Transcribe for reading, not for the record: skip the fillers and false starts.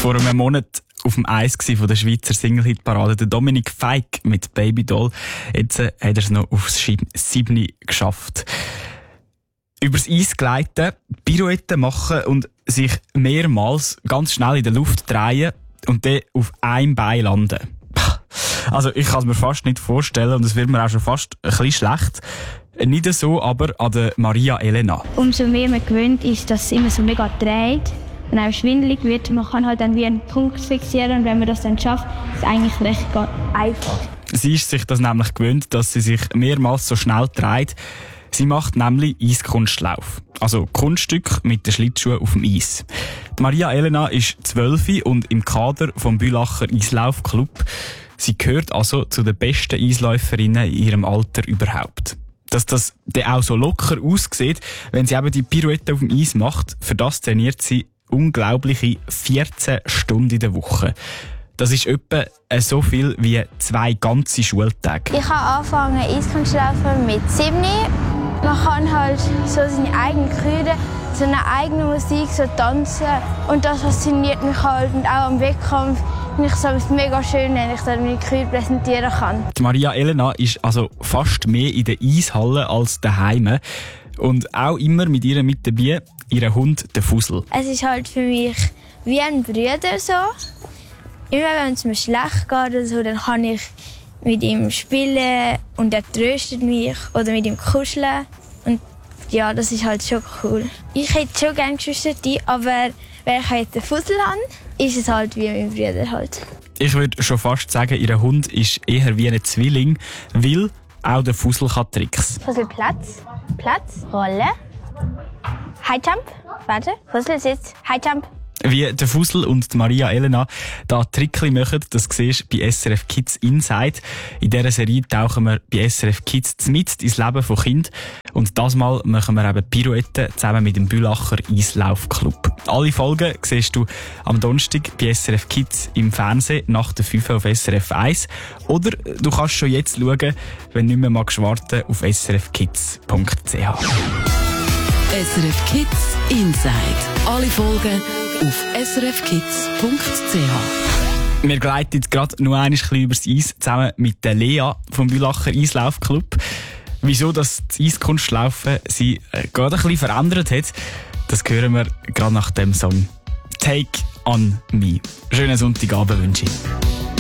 Vor einem Monat auf dem Eis von der Schweizer Single-Hit-Parade, der Dominik Feig mit Baby Doll. Jetzt hat er es noch aufs 7. geschafft. Übers Eis gleiten, Pirouetten machen und sich mehrmals ganz schnell in der Luft drehen und dann auf einem Bein landen. Also ich kann es mir fast nicht vorstellen und es wird mir auch schon fast ein bisschen schlecht. Nicht so aber an der Maria Elena. Umso mehr man gewöhnt ist, dass es immer so mega dreht und auch schwindelig wird. Man kann halt dann wie einen Punkt fixieren und wenn man das dann schafft, ist es eigentlich recht einfach. Sie ist sich das nämlich gewöhnt, dass sie sich mehrmals so schnell dreht. Sie macht nämlich Eiskunstlauf. Also Kunststück mit den Schlittschuhen auf dem Eis. Die Maria Elena ist 12 und im Kader vom Bülacher Eislaufclub. Sie gehört also zu den besten Eisläuferinnen in ihrem Alter überhaupt. Dass das dann auch so locker aussieht, wenn sie eben die Pirouette auf dem Eis macht, für das trainiert sie unglaubliche 14 Stunden in der Woche. Das ist etwa so viel wie 2 ganze Schultage. Ich habe angefangen Eiskunstlaufen mit 7. Man kann halt so seine eigene Krüde, so eine eigene Musik, so tanzen. Und das fasziniert mich halt. Und auch am Wettkampf finde ich es mega schön, wenn ich dann meine Krüde präsentieren kann. Die Maria Elena ist also fast mehr in der Eishalle als daheim. Und auch immer mit ihr mit dabei, ihr Hund, der Fussel. Es ist halt für mich wie ein Bruder so. Immer wenn es mir schlecht geht oder so, dann kann ich mit ihm spielen und er tröstet mich oder mit ihm kuscheln. Und ja, das ist halt schon cool. Ich hätte schon gerne Geschwister, aber wenn ich halt den Fussel habe, ist es halt wie mein Bruder halt. Ich würde schon fast sagen, ihr Hund ist eher wie ein Zwilling, weil auch der Fussel kann Tricks. Fussel Platz, Rolle, High Jump, warte, Fussel sitzt, High Jump. Wie der Fussel und die Maria Elena da Trickli machen, das siehst du bei SRF Kids Inside. In dieser Serie tauchen wir bei SRF Kids mit ins Leben von Kindern. Und das Mal machen wir eben Pirouetten zusammen mit dem Bülacher Eislaufclub. Alle Folgen siehst du am Donnerstag bei SRF Kids im Fernsehen nach der 5 auf SRF 1. Oder du kannst schon jetzt schauen, wenn du nicht mehr warten auf srfkids.ch. SRF Kids Inside. Alle Folgen auf srfkids.ch. Wir gleiten gerade noch ein bisschen übers Eis zusammen mit der Lea vom Bülacher Eislaufclub. Wieso das Eiskunstlaufen sie gerade ein bisschen verändert hat, das hören wir gerade nach dem Song Take on Me. Schönen Sonntagabend wünsche ich.